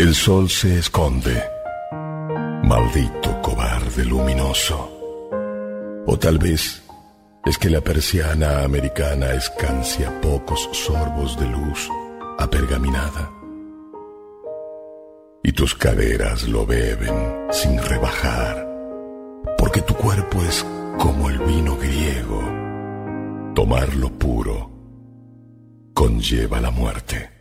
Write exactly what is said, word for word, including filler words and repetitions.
El sol se esconde, maldito cobarde luminoso. O tal vez es que la persiana americana escancia pocos sorbos de luz apergaminada, y tus caderas lo beben sin rebajar, porque tu cuerpo es como el vino griego. Tomarlo puro conlleva la muerte.